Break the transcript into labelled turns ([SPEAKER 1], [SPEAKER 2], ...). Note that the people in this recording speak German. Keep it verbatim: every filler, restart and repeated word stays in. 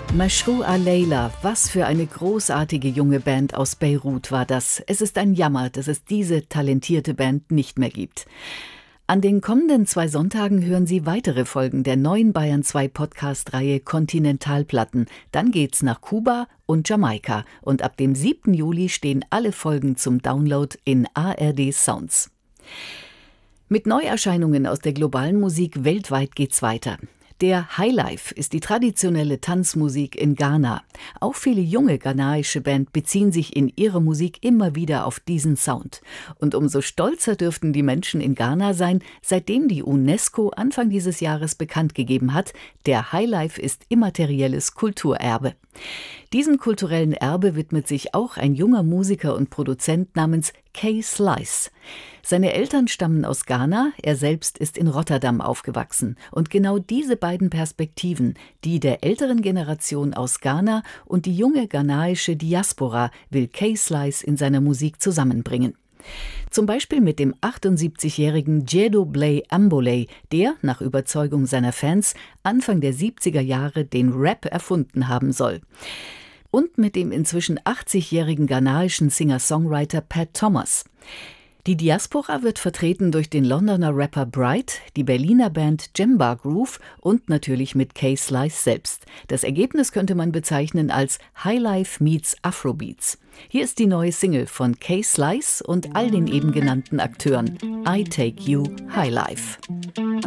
[SPEAKER 1] Mashrou'a Leila, was für eine großartige junge Band aus Beirut war das. Es ist ein Jammer, dass es diese talentierte Band nicht mehr gibt. An den kommenden zwei Sonntagen hören Sie weitere Folgen der neuen Bayern zwei Podcast-Reihe Kontinentalplatten. Dann geht's nach Kuba und Jamaika. Und ab dem siebten Juli stehen alle Folgen zum Download in A R D Sounds. Mit Neuerscheinungen aus der globalen Musik weltweit geht's weiter. Der Highlife ist die traditionelle Tanzmusik in Ghana. Auch viele junge ghanaische Bands beziehen sich in ihrer Musik immer wieder auf diesen Sound. Und umso stolzer dürften die Menschen in Ghana sein, seitdem die UNESCO Anfang dieses Jahres bekannt gegeben hat, der Highlife ist immaterielles Kulturerbe. Diesem kulturellen Erbe widmet sich auch ein junger Musiker und Produzent namens Kay Slice. Seine Eltern stammen aus Ghana, er selbst ist in Rotterdam aufgewachsen. Und genau diese beiden Perspektiven, die der älteren Generation aus Ghana und die junge ghanaische Diaspora, will Kay Slice in seiner Musik zusammenbringen. Zum Beispiel mit dem achtundsiebzigjährigen Djedo Blay Ambolay, der, nach Überzeugung seiner Fans, Anfang der siebziger Jahre den Rap erfunden haben soll. Und mit dem inzwischen achtzigjährigen ghanaischen Singer-Songwriter Pat Thomas. Die Diaspora wird vertreten durch den Londoner Rapper Bright, die Berliner Band Jemba Groove und natürlich mit Kay Slice selbst. Das Ergebnis könnte man bezeichnen als Highlife meets Afrobeats. Hier ist die neue Single von Kay Slice und all den eben genannten Akteuren. I Take You Highlife.